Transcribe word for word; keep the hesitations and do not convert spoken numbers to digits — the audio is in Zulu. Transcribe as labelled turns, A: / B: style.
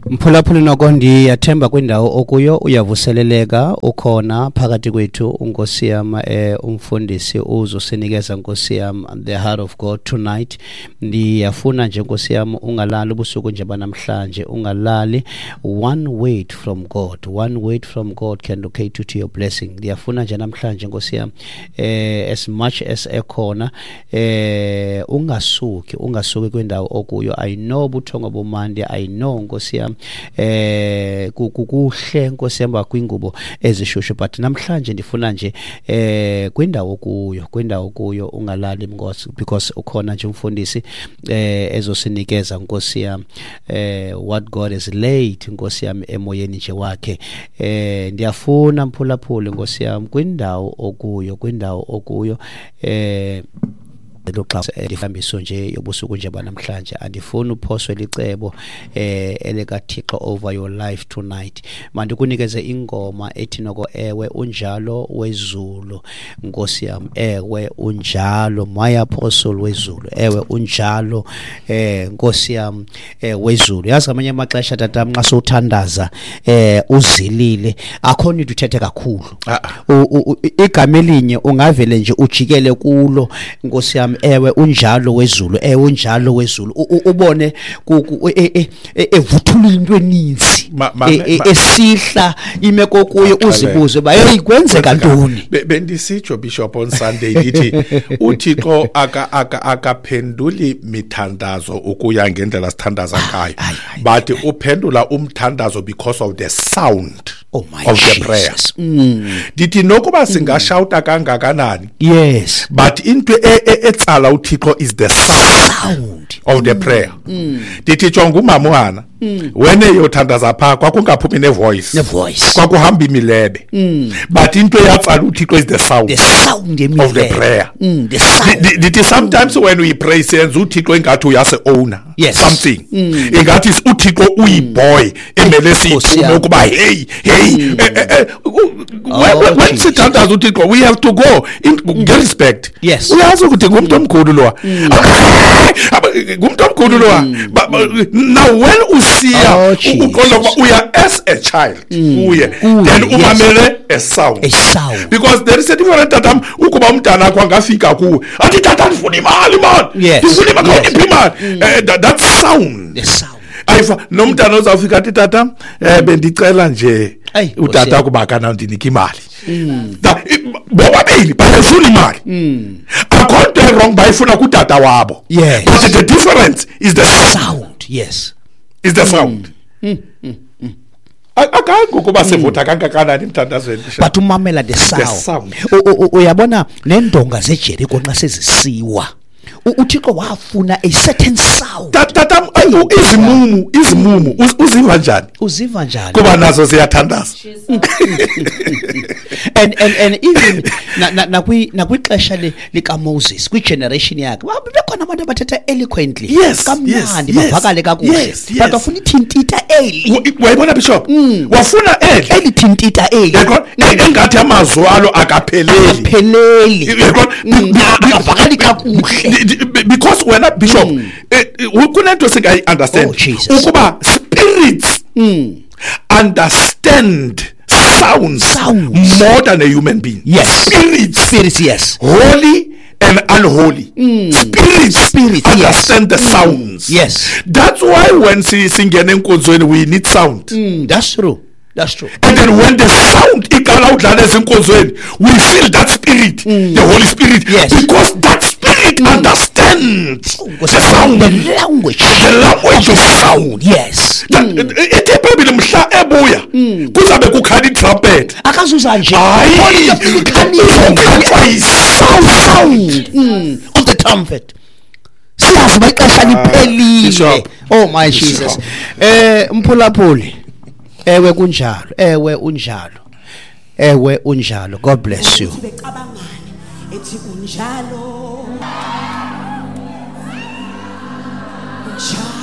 A: Mphulaphuli nokondi yathemba kwindawo okuyo uyavuseleleka ukhona phakathi kwethu unkosi yami eh umfundisi uzosinikeza nkosi yami the heart of God tonight. Ndiyafuna nje nkosi yami ungalali ubusuku nje banamhlanje ungalali. One word from God, one word from God can locate you to your blessing. Ndiyafuna nje namhlanje nkosi yami eh as much as ekhona eh ungasuki ungasuki kwindawo okuyo. I know buthongo bomandi, I know nkosi yami eh kukuhle nkosi yami kwingubo ezishushu, but namhlanje ndifuna nje eh kwindawo kuyo kwindawo kuyo ungalali mngosi because ukhona nje umfundisi eh ezosinikeza nkosi yami eh what God has laid nkosi yami emoyeni nje wakhe. Eh ndiyafuna mphulaphuli nkosi yami kwindawo okuyo kwindawo okuyo eh loxa elifambiso nje yobusuku nje banamhlanje andifuna uphoswe licebo eh elekaThixo over your life tonight. Mandikunikeze ingoma ethi noko ewe unjalo wezulu nkosi yami, ewe unjalo my apostle wezulu, ewe unjalo eh nkosi yami eh wezulu. Yazi ngamanye amaxesha tata nxa sowuthandaza eh uzilile akhona into uthethe kakhulu igama elinye ungavele nje ujikele kulo nkosi yami ewe unjalo wezulu, ewe unjalo wezulu ubone evuthula into eninzi esihla imeko kuyo uzibuze ba hey kwenzeka ntoni.
B: Bendisitsho Bishop on Sunday lithi uThixo aka aka akaphenduli mithandazo ukuya ngendlela sithandaza ngayo, but uphendula umthandazo because of the sound
A: oh my
B: of
A: Jesus.
B: The prayer. Dithi nokuba singashouta kangakanani,
A: yes,
B: but into etsala uThixo is the sound of the prayer. Dithi jonga umama uhana wena yothandaza pha kwakungaphumi ne voice
A: ne voice
B: kwakuhamba imilebe, but into yatsala uThixo is the sound
A: the sound
B: of the prayer.
A: the sound.
B: Dithi sometimes when we pray senze uThixo ingathi uyase owner something, ingathi uThixo uyiboy emele sithi ukuba hey hey when sithandaza uThixo we have to go in get respect.
A: Yes,
B: uyazi ukuthi ngumuntu omkhulu lo ngumuntu omkhulu lo. Now when usiya uqonda ukuba uya as a child uye then umamele a sound,
A: a sound,
B: because there is a different tatam ukuba umntana wakho angafika kuwe athi tata ndifuna imali man ndifuna imali imali that sound,
A: the sound.
B: Ayifa nomntana ozawufika athi tata eh bendicela nje utata kuba kana ndinika imali bobabili bayafuna imali akhonto wrong bayifuna kutata wabo.
A: Yes,
B: but the difference is the
A: sound. Yes,
B: is the sound. Akango kuba sevotha kangakanani mthandazweni,
A: but umamela the sound. Uyabona nendonga zeJericho nxa sezisiwa uThixo wafuna a certain sound.
B: Tata izimumu izimumu uziva njani
A: uziva njani
B: kuba nazo ziyathandaza
A: and and and even na na kwi na kwixesha lika Moses kwi generation yakhe babekhona abantu abathetha eloquently kamnandi bavakale kakuhle, but wafuna ithintita eli.
B: Wayibona Bishop wafuna eli
A: eli thintita eli
B: engathi amazwalo akapheleli
A: akapheleli akavakali kakuhle,
B: because when a Bishop ukunento singayi understand ukuba spirits understand sound
A: sound
B: more than a human being.
A: Yes,
B: spirits
A: spirits yes,
B: holy and unholy.
A: mm.
B: Spirits,
A: Spirits
B: understand
A: yes.
B: the sounds.
A: Yes,
B: that's why when we sing enkonzweni we need sound.
A: mm, that's true, that's true.
B: And then when the sound ikala udlala enkonzweni we feel that spirit, mm. the Holy Spirit,
A: yes,
B: because that spirit mm. understands
A: oh,
B: the sound,
A: the language,
B: the language of sound.
A: Yes,
B: ethe phambili mhla ebuya kuzabe kukhali trumpet
A: akazuza nje
B: hayi
A: sound mm of the trumpet. Siyazi maxesha liphelile. Oh my Jesus. Eh mphulaphuli ewe kunjalo, ewe unjalo, ewe unjalo. God bless you.
C: Ethi unjalo unjalo